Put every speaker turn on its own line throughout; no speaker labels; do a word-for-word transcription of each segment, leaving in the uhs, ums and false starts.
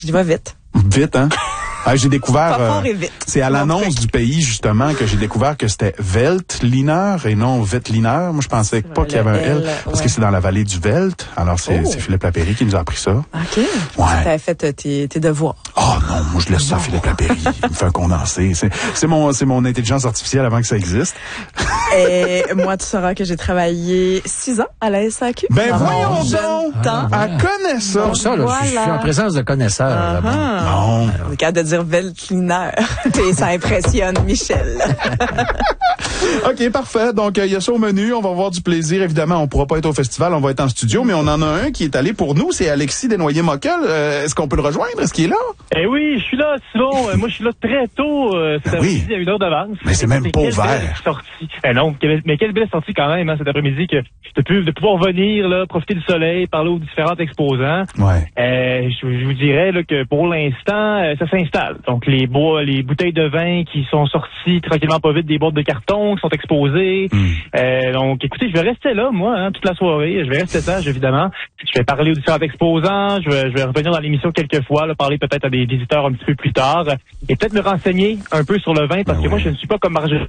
Je vais vite.
Vite, hein? Ah, j'ai découvert,
Pas fort et vite.
c'est à l'annonce du pays, justement, que j'ai découvert que c'était Veltliner et non Vettliner. Moi, je pensais pas qu'il y avait un L, parce
ouais.
que c'est dans la vallée du Velt. Alors, c'est,
oh.
c'est Philippe Lapéry qui nous a appris ça.
OK.
Ouais.
Tu avais fait tes, tes devoirs.
Oh non, moi, je laisse ça à Philippe Lapéry. Il me fait un condensé. C'est, c'est mon, c'est mon intelligence artificielle avant que ça existe.
Et moi, tu sauras que j'ai travaillé six ans à la S A Q.
Ben, voyons
donc!
Ah, voilà. Elle connaît ça.
Pour ça, là,
Voilà.
je, je suis en présence de connaisseurs.
Uh-huh.
Bon.
On est capable de dire Veltliner. Et ça impressionne Michel.
OK, parfait. Donc, il euh, y a ça au menu. On va avoir du plaisir. Évidemment, on pourra pas être au festival. On va être en studio, mais on en a un qui est allé pour nous. C'est Alexis Desnoyers-Mockel. Euh, est-ce qu'on peut le rejoindre? Est-ce qu'il est là?
Eh oui, je suis là, Simon. Euh, moi, je suis là très tôt. Euh, cet
Ben
après-midi,
oui.
à une heure d'avance.
Mais c'est même pas
quelle
ouvert.
belle sortie. Eh non, quelle- mais quelle belle sortie quand même, hein, cet après-midi, que de, pu- de pouvoir venir, là, profiter du soleil, parler aux différents exposants.
Ouais.
Euh, je, je vous dirais là, que pour l'instant, euh, ça s'installe. Donc, les bois, les bouteilles de vin qui sont sorties tranquillement pas vite des boîtes de carton, qui sont exposées.
Mm.
Euh, donc, écoutez, je vais rester là, moi, hein, toute la soirée. Je vais rester sage, évidemment. Je vais parler aux différents exposants. Je vais, je vais revenir dans l'émission quelques fois, là, parler peut-être à des visiteurs un petit peu plus tard. Et peut-être me renseigner un peu sur le vin, parce
Ben
que moi,
oui.
je ne suis pas comme Marjorie.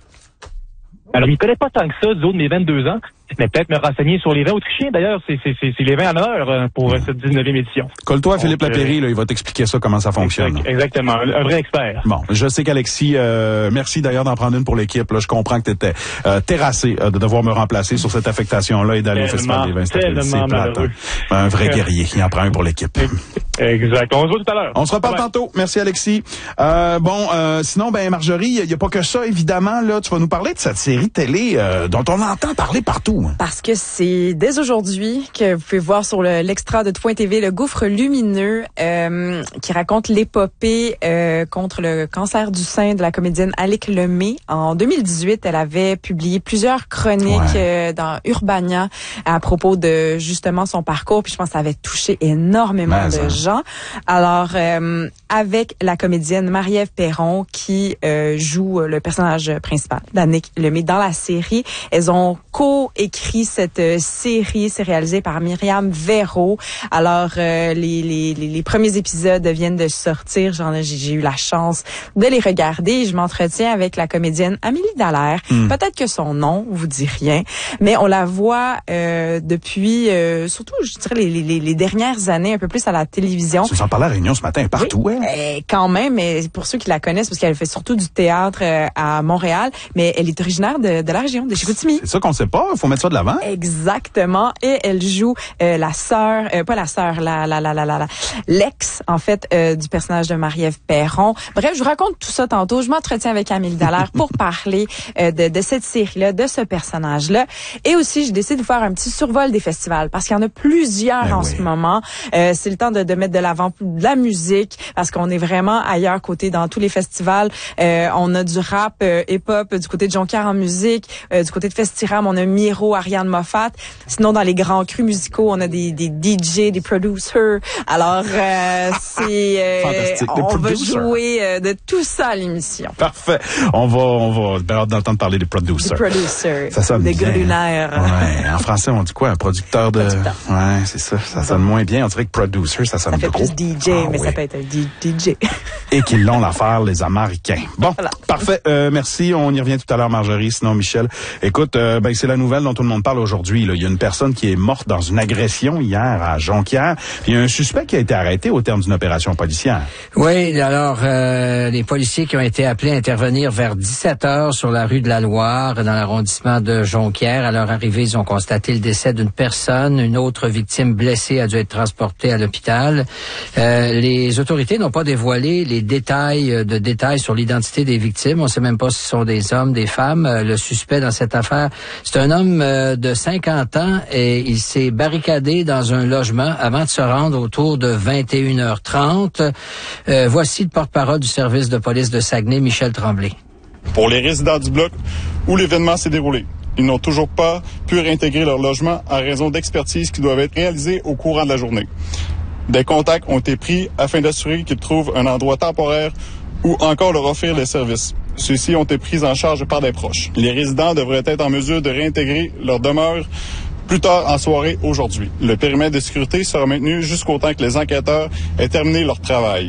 Alors, il ne connaît pas tant que ça du haut de mes vingt-deux ans, mais peut-être me renseigner sur les vins autrichiens. D'ailleurs, c'est, c'est, c'est, c'est les vins en honneur euh, pour euh, cette dix-neuvième édition.
Colle-toi à Philippe
Donc,
Lapéry, là, il va t'expliquer ça, comment ça fonctionne.
Exact- Exactement, un, un vrai expert.
Bon, je sais qu'Alexis, euh, merci d'ailleurs d'en prendre une pour l'équipe. Là, je comprends que tu étais euh, terrassé euh, de devoir me remplacer sur cette affectation-là et d'aller au
Tellement,
Festival des vins. C'est
tellement
plate, hein.
malheureux.
Un vrai guerrier, il en prend un pour l'équipe.
Exact. On se voit tout à l'heure.
On se reparle
Bye.
tantôt. Merci Alexis. Euh, bon, euh, sinon, ben Marjorie, il n'y a pas que ça, évidemment. Là, tu vas nous parler de cette série télé euh, dont on entend parler partout. Hein.
Parce que c'est dès aujourd'hui que vous pouvez voir sur le, l'extra de Tout Point T V, le gouffre lumineux, euh, qui raconte l'épopée euh, contre le cancer du sein de la comédienne Alix Lemay. En deux mille dix-huit, elle avait publié plusieurs chroniques
Ouais.
euh, dans Urbania à propos de justement son parcours. Puis je pense que ça avait touché énormément
Mais,
de
hein.
gens. Alors, euh, avec la comédienne Marie-Ève Perron qui euh, joue le personnage principal d'Alix Lemay dans la série, elles ont co-écrit cette euh, série. C'est réalisé par Myriam Véro. Alors, euh, les, les, les, les premiers épisodes viennent de sortir. J'en ai, j'ai, j'ai eu la chance de les regarder. Je m'entretiens avec la comédienne Amélie Dallaire.
Mm.
Peut-être que son nom vous dit rien, mais on la voit euh, depuis, euh, surtout, je dirais, les, les, les dernières années, un peu plus à la télévision.
Tu nous en parlais à la Réunion ce matin, partout.
Oui,
Hein?
euh, quand même, mais pour ceux qui la connaissent, parce qu'elle fait surtout du théâtre euh, à Montréal, mais elle est originaire de, de la région, de Chicoutimi.
C'est ça qu'on sait pas. Il faut mettre ça de l'avant.
Exactement. Et elle joue euh, la sœur, euh, pas la sœur, la, la, la, la, la, la l'ex, en fait, euh, du personnage de Marie-Ève Perron. Bref, je vous raconte tout ça tantôt. Je m'entretiens avec Amélie Dallaire pour parler euh, de, de cette série-là, de ce personnage-là. Et aussi, j'ai décidé de faire un petit survol des festivals, parce qu'il y en a plusieurs
Ben
en
oui.
ce moment. Euh, c'est le temps de, de mettre de l'avant de la musique, parce qu'on est vraiment ailleurs côté dans tous les festivals. Euh, on a du rap, euh, hip-hop, du côté de Jonquière en musique, euh, du côté de Festiram, on a Miro, Ariane Moffat. Sinon, dans les grands crus musicaux, on a des, des D J, des producers. Alors, euh, c'est euh,
Fantastique. Des
on va
producers.
jouer euh, de tout ça à l'émission.
Parfait. On va, on va, ben, hâte d'entendre parler des producers.
Des producers,
Ça sonne
des
bien.
grunaires.
Ouais. En français, on dit quoi? Un producteur de...
Producteur.
Ouais, c'est ça. Ça sonne moins bien. On dirait que producer, ça sonne
Ça fait
gros.
plus D J,
Ah,
mais
oui.
ça peut être un D- DJ.
Et qu'ils l'ont l'affaire, les Américains. Bon,
Voilà.
parfait. Euh, merci. On y revient tout à l'heure, Marjorie. Sinon, Michel. Écoute, euh, ben, c'est la nouvelle dont tout le monde parle aujourd'hui. Là. Il y a une personne qui est morte dans une agression hier à Jonquière. Puis il y a un suspect qui a été arrêté au terme d'une opération policière.
Oui, alors euh, les policiers qui ont été appelés à intervenir vers dix-sept heures sur la rue de la Loire, dans l'arrondissement de Jonquière. À leur arrivée, ils ont constaté le décès d'une personne. Une autre victime blessée a dû être transportée à l'hôpital. Euh, les autorités n'ont pas dévoilé les détails de détails sur l'identité des victimes. On ne sait même pas si ce sont des hommes, des femmes. Euh, Le suspect dans cette affaire, c'est un homme euh, de cinquante ans et il s'est barricadé dans un logement avant de se rendre autour de vingt et une heures trente. Euh, voici le porte-parole du service de police de Saguenay, Michel Tremblay.
Pour les résidents du bloc où l'événement s'est déroulé, ils n'ont toujours pas pu réintégrer leur logement en raison d'expertises qui doivent être réalisées au courant de la journée. Des contacts ont été pris afin d'assurer qu'ils trouvent un endroit temporaire ou encore leur offrir les services. Ceux-ci ont été pris en charge par des proches. Les résidents devraient être en mesure de réintégrer leur demeure plus tard en soirée aujourd'hui. Le périmètre de sécurité sera maintenu jusqu'au temps que les enquêteurs aient terminé leur travail.